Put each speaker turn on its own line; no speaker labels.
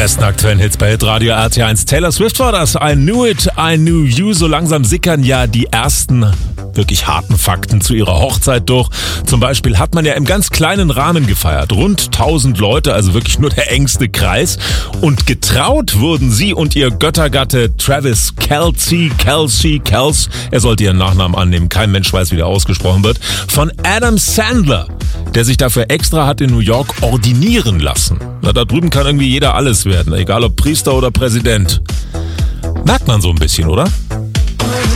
besten aktuellen Hits bei Hitradio RT1. Taylor Swift war das. I knew it, I knew you. So langsam sickern ja die ersten wirklich harten Fakten zu ihrer Hochzeit durch. Zum Beispiel hat man ja im ganz kleinen Rahmen gefeiert. Rund 1000 Leute, also wirklich nur der engste Kreis. Und getraut wurden sie und ihr Göttergatte Travis Kelce, er sollte ihren Nachnamen annehmen, kein Mensch weiß, wie der ausgesprochen wird, von Adam Sandler, der sich dafür extra hat in New York ordinieren lassen. Na, da drüben kann irgendwie jeder alles werden, egal ob Priester oder Präsident. Merkt man so ein bisschen, oder?